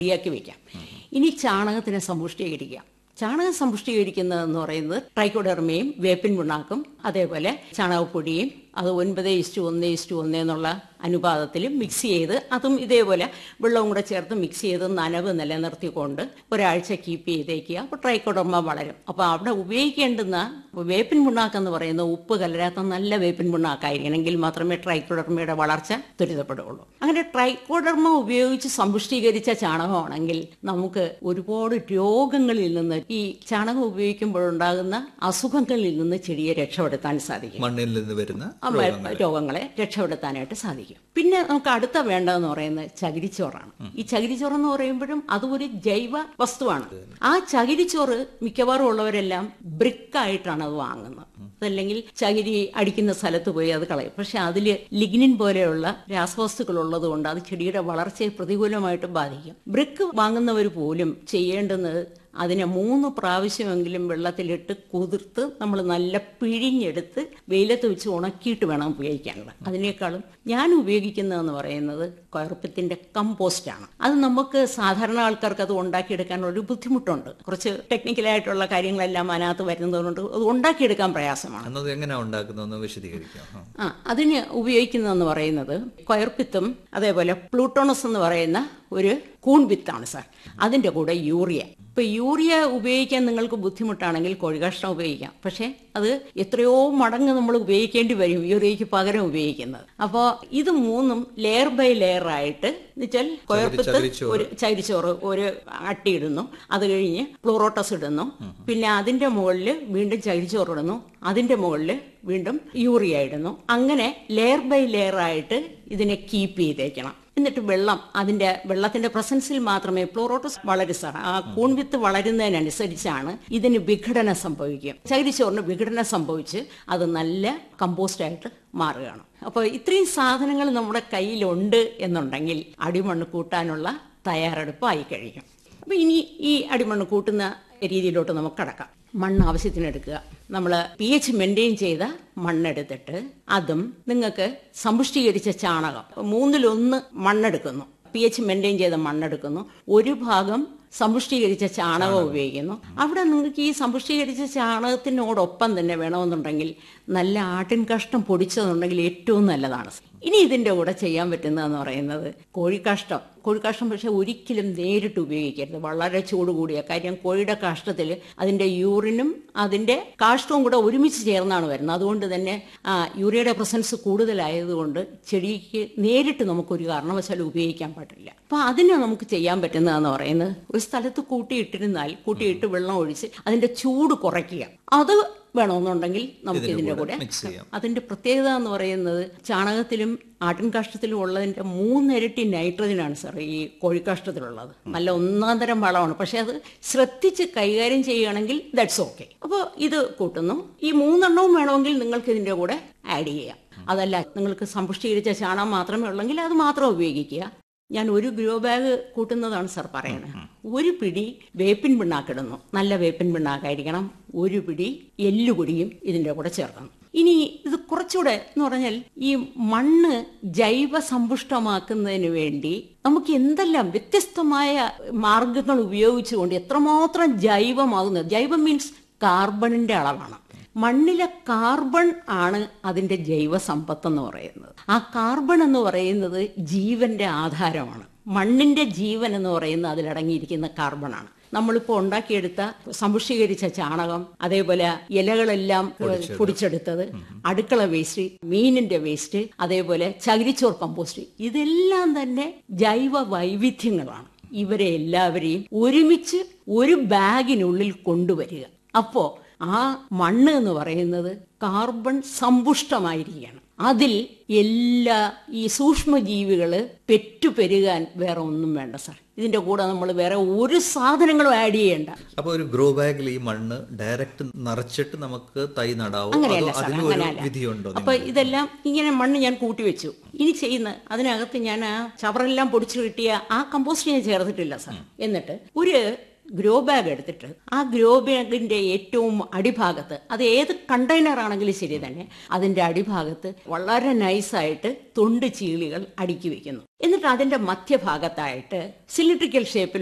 റെഡിയാക്കി വെക്കാം. ഇനി ചാണകത്തിനെ സമ്പുഷ്ടീകരിക്കാം. ചാണകം സമ്പുഷ്ടീകരിക്കുന്നതെന്ന് പറയുന്നത് ട്രൈക്കോഡെർമയും വേപ്പിൻ പിണ്ണാക്കും അതേപോലെ ചാണകപ്പൊടിയും അത് 9:1:1 എന്നുള്ള അനുപാതത്തിൽ മിക്സ് ചെയ്ത് അതും ഇതേപോലെ വെള്ളവും കൂടെ ചേർത്ത് മിക്സ് ചെയ്ത് നനവ് നിലനിർത്തിക്കൊണ്ട് ഒരാഴ്ച കീപ്പ് ചെയ്തേക്കുക. അപ്പോൾ ട്രൈക്കോഡെർമ വളരും. അപ്പോൾ അവിടെ ഉപയോഗിക്കേണ്ടുന്ന വേപ്പിൻ പിണ്ണാക്കെന്ന് പറയുന്ന ഉപ്പ് കലരാത്ത നല്ല വേപ്പിൻ പിണ്ണാക്കായിരിക്കണമെങ്കിൽ മാത്രമേ ട്രൈക്കോഡെർമയുടെ വളർച്ച ത്വരിതപ്പെടുകയുള്ളൂ. അങ്ങനെ ട്രൈക്കോഡെർമ ഉപയോഗിച്ച് സമ്പുഷ്ടീകരിച്ച ചാണകമാണെങ്കിൽ നമുക്ക് ഒരുപാട് രോഗങ്ങളിൽ നിന്ന് ഈ ചാണകം ഉപയോഗിക്കുമ്പോഴുണ്ടാകുന്ന അസുഖങ്ങളിൽ നിന്ന് ചെടിയെ രക്ഷപ്പെടുത്താൻ സാധിക്കും. മണ്ണിൽ നിന്ന് വരുന്ന രോഗങ്ങളെ രക്ഷപ്പെടുത്താനായിട്ട് സാധിക്കും. പിന്നെ നമുക്ക് അടുത്ത വേണ്ടതെന്ന് പറയുന്നത് ചകിരിച്ചോറാണ്. ഈ ചകിരിച്ചോറെന്ന് പറയുമ്പോഴും അതും ഒരു ജൈവ വസ്തുവാണ്. ആ ചകിരിച്ചോറ് മിക്കവാറും ഉള്ളവരെല്ലാം ബ്രിക്കായിട്ടാണ് അത് വാങ്ങുന്നത്. അതല്ലെങ്കിൽ ചകിരി അടിക്കുന്ന സ്ഥലത്ത് പോയി അത് കളയും. പക്ഷെ അതിൽ ലിഗ്നിൻ പോലെയുള്ള രാസവസ്തുക്കൾ ഉള്ളത് കൊണ്ട് അത് ചെടിയുടെ വളർച്ചയെ പ്രതികൂലമായിട്ട് ബാധിക്കും. ബ്രിക്ക് വാങ്ങുന്നവർ പോലും ചെയ്യേണ്ടുന്നത് അതിനെ 3 പ്രാവശ്യമെങ്കിലും വെള്ളത്തിലിട്ട് കുതിർത്ത് നമ്മൾ നല്ല പിഴിഞ്ഞെടുത്ത് വെയിലത്ത് വെച്ച് ഉണക്കിയിട്ട് വേണം ഉപയോഗിക്കാനുള്ളത്. അതിനേക്കാളും ഞാൻ ഉപയോഗിക്കുന്നതെന്ന് പറയുന്നത് കൊയർപ്പിത്തിന്റെ കമ്പോസ്റ്റാണ്. അത് നമുക്ക് സാധാരണ ആൾക്കാർക്ക് അത് ഉണ്ടാക്കിയെടുക്കാൻ ഒരു ബുദ്ധിമുട്ടുണ്ട്. കുറച്ച് ടെക്നിക്കലായിട്ടുള്ള കാര്യങ്ങളെല്ലാം അതിനകത്ത് വരുന്നതുകൊണ്ട് അത് ഉണ്ടാക്കിയെടുക്കാൻ പ്രയാസമാണ്. അതിന് ഉപയോഗിക്കുന്നതെന്ന് പറയുന്നത് കൊയർപ്പിത്തും അതേപോലെ പ്ലൂട്ടോണസ് എന്ന് പറയുന്ന ഒരു കൂൺവിത്താണ് സാർ. അതിൻ്റെ കൂടെ യൂറിയ. ഇപ്പൊ യൂറിയ ഉപയോഗിക്കാൻ നിങ്ങൾക്ക് ബുദ്ധിമുട്ടാണെങ്കിൽ കോഴികാഷ്ടം ഉപയോഗിക്കാം. പക്ഷെ അത് എത്രയോ മടങ്ങ് നമ്മൾ ഉപയോഗിക്കേണ്ടി വരും യൂറിയയ്ക്ക് പകരം ഉപയോഗിക്കുന്നത്. അപ്പോൾ ഇത് 3ഉം ലെയർ ബൈ ലെയർ ആയിട്ട് എന്നുവെച്ചാൽ കൊയർപ്പിത്ത് ഒരു ചകിരിച്ചോറ് ഒരു അട്ടിയിടുന്നു, അത് കഴിഞ്ഞ് പ്ലൂറോട്ടസ് ഇടുന്നു, പിന്നെ അതിന്റെ മുകളിൽ വീണ്ടും ചകിരിച്ചോറ് ഇടുന്നു, അതിന്റെ മുകളിൽ വീണ്ടും യൂറിയ ഇടുന്നു. അങ്ങനെ ലെയർ ബൈ ലെയർ ആയിട്ട് ഇതിനെ കീപ്പ് ചെയ്തേക്കണം. എന്നിട്ട് വെള്ളത്തിന്റെ പ്രസൻസിൽ മാത്രമേ പ്ലൂറോട്ടസ് വളരും സാർ. ആ കൂൺവിത്ത് വളരുന്നതിനനുസരിച്ചാണ് ഇതിന് വിഘടനം സംഭവിക്കുക. ചകിരിച്ചോറിന് വിഘടനം സംഭവിച്ച് അത് നല്ല കമ്പോസ്റ്റായിട്ട് മാറുകയാണ്. അപ്പോൾ ഇത്രയും സാധനങ്ങൾ നമ്മുടെ കയ്യിലുണ്ട് എന്നുണ്ടെങ്കിൽ അടിമണ്ണ് കൂട്ടാനുള്ള തയ്യാറെടുപ്പായി കഴിയും. അപ്പോൾ ഇനി ഈ അടിമണ്ണ് കൂട്ടുന്ന രീതിയിലോട്ട് നമുക്ക് കടക്കാം. മണ്ണ് ആവശ്യത്തിനെടുക്കുക. നമ്മൾ pH മെയിൻറ്റെയിൻ ചെയ്ത മണ്ണെടുത്തിട്ട് അതും നിങ്ങൾക്ക് സമ്പുഷ്ടീകരിച്ച ചാണകം 1/3 മണ്ണെടുക്കുന്നു, pH മെയിൻറ്റെയിൻ ചെയ്ത മണ്ണെടുക്കുന്നു, ഒരു ഭാഗം സമ്പുഷ്ടീകരിച്ച ചാണകം ഉപയോഗിക്കുന്നു. അവിടെ നിങ്ങൾക്ക് ഈ സമ്പുഷ്ടീകരിച്ച ചാണകത്തിനോടൊപ്പം തന്നെ വേണമെന്നുണ്ടെങ്കിൽ നല്ല ആട്ടിൻ കാഷ്ടം പൊടിച്ചതുണ്ടെങ്കിൽ ഏറ്റവും നല്ലതാണ്. ഇനി ഇതിൻ്റെ കൂടെ ചെയ്യാൻ പറ്റുന്നതെന്ന് പറയുന്നത് കോഴിക്കാഷ്ടം. പക്ഷെ ഒരിക്കലും നേരിട്ട് ഉപയോഗിക്കരുത്, വളരെ ചൂട് കൂടിയ കാര്യം. കോഴിയുടെ കാഷ്ടത്തിൽ അതിൻ്റെ യൂറിനും അതിൻ്റെ കാഷ്ടവും കൂടെ ഒരുമിച്ച് ചേർന്നാണ് വരുന്നത്. അതുകൊണ്ട് തന്നെ യൂറിയയുടെ പ്രസൻസ് കൂടുതലായതുകൊണ്ട് ചെടിക്ക് നേരിട്ട് നമുക്കൊരു കാരണവശാലും ഉപയോഗിക്കാൻ പറ്റില്ല. അപ്പോൾ അതിന് നമുക്ക് ചെയ്യാൻ പറ്റുന്നതെന്ന് പറയുന്നത് ഒരു സ്ഥലത്ത് കൂട്ടിയിട്ട് വെള്ളം ഒഴിച്ച് അതിൻ്റെ ചൂട് കുറയ്ക്കുക. അത് വേണമെന്നുണ്ടെങ്കിൽ നമുക്ക് ഇതിൻ്റെ കൂടെ അതിൻ്റെ പ്രത്യേകത എന്ന് പറയുന്നത് ചാണകത്തിലും ആട്ടിൻകാഷ്ടത്തിലും ഉള്ളതിൻ്റെ 3 ഇരട്ടി നൈട്രജനാണ് സാർ ഈ കോഴിക്കാഷ്ടത്തിലുള്ളത്. നല്ല 1-ാം തരം വളമാണ്. പക്ഷെ അത് ശ്രദ്ധിച്ച് കൈകാര്യം ചെയ്യുകയാണെങ്കിൽ ദാറ്റ്സ് ഓക്കെ. അപ്പോൾ ഇത് കൂട്ടുന്നു. ഈ 3 എണ്ണവും വേണമെങ്കിൽ നിങ്ങൾക്ക് ഇതിൻ്റെ കൂടെ ആഡ് ചെയ്യാം. അതല്ല നിങ്ങൾക്ക് സമ്പുഷ്ടീകരിച്ച ചാണകം മാത്രമേ ഉള്ളെങ്കിൽ അത് മാത്രം ഉപയോഗിക്കുക. ഞാൻ ഒരു ഗ്രോ ബാഗ് കൂട്ടുന്നതാണ് സാർ പറയണത്. ഒരു പിടി വേപ്പിൻ പിണ്ണാക്കിടുന്നു, നല്ല വേപ്പിൻ പിണ്ണാക്കായിരിക്കണം. ഒരു പിടി എല്ലുപൊടിയും ഇതിൻ്റെ കൂടെ ചേർക്കണം. ഇനി ഇത് കുറച്ചുകൂടെ എന്ന് പറഞ്ഞാൽ ഈ മണ്ണ് ജൈവ സമ്പുഷ്ടമാക്കുന്നതിന് വേണ്ടി നമുക്ക് എന്തെല്ലാം വ്യത്യസ്തമായ മാർഗങ്ങൾ ഉപയോഗിച്ചുകൊണ്ട് എത്രമാത്രം ജൈവമാകുന്നത്. ജൈവം മീൻസ് കാർബണിന്റെ അളവാണ്. മണ്ണിലെ കാർബൺ ആണ് അതിൻ്റെ ജൈവ സമ്പത്തെന്ന് പറയുന്നത്. ആ കാർബൺ എന്ന് പറയുന്നത് ജീവന്റെ ആധാരമാണ്. മണ്ണിന്റെ ജീവൻ എന്ന് പറയുന്നത് അതിലടങ്ങിയിരിക്കുന്ന കാർബണാണ്. നമ്മളിപ്പോൾ ഉണ്ടാക്കിയെടുത്ത സമ്പുഷ്ടീകരിച്ച ചാണകം, അതേപോലെ ഇലകളെല്ലാം പൊടിച്ചെടുത്തത്, അടുക്കള വേസ്റ്റ്, മീനിന്റെ വേസ്റ്റ്, അതേപോലെ ചകിരിച്ചോർ കമ്പോസ്റ്റ്, ഇതെല്ലാം തന്നെ ജൈവ വൈവിധ്യങ്ങളാണ്. ഇവരെ എല്ലാവരെയും ഒരുമിച്ച് ഒരു ബാഗിനുള്ളിൽ കൊണ്ടുവരിക. അപ്പോൾ ആ മണ്ണ് എന്ന് പറയുന്നത് കാർബൺ സമ്പുഷ്ടമായിരിക്കുകയാണ്. അതിൽ എല്ലാ ഈ സൂക്ഷ്മജീവികൾ പെറ്റുപെരുകാൻ വേറെ ഒന്നും വേണ്ട സാർ. ഇതിന്റെ കൂടെ നമ്മൾ വേറെ ഒരു സാധനങ്ങളും ആഡ് ചെയ്യേണ്ട. അപ്പൊ ഒരു ഗ്രോ ബാഗിൽ ഈ മണ്ണ് ഡയറക്റ്റ് നിറച്ചിട്ട് നമുക്ക് തൈ നടാവും? അങ്ങനെയല്ല സാർ, അങ്ങനെയല്ല. അപ്പൊ ഇതെല്ലാം ഇങ്ങനെ മണ്ണ് ഞാൻ കൂട്ടി വെച്ചു. ഇനി ചെയ്യുന്ന അതിനകത്ത് ഞാൻ ആ ചവറെല്ലാം പൊടിച്ചു കിട്ടിയ ആ കമ്പോസ്റ്റ് ഞാൻ ചേർത്തിട്ടില്ല സാർ. എന്നിട്ട് ഒരു ഗ്രോ ബാഗ് എടുത്തിട്ട് ആ ഗ്രോ ബാഗിന്റെ ഏറ്റവും അടിഭാഗത്ത്, അത് ഏത് കണ്ടെയ്നർ ആണെങ്കിലും ശരി തന്നെ, അതിന്റെ അടിഭാഗത്ത് വളരെ നൈസായിട്ട് തൊണ്ട് ചീളികൾ അടുക്കി വെക്കുന്നു. എന്നിട്ട് അതിന്റെ മധ്യഭാഗത്തായിട്ട് സിലിണ്ട്രിക്കൽ ഷേപ്പിൽ